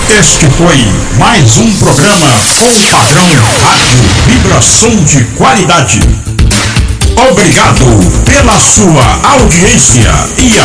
Este foi mais um programa com padrão rádio, vibração de qualidade. Obrigado pela sua audiência e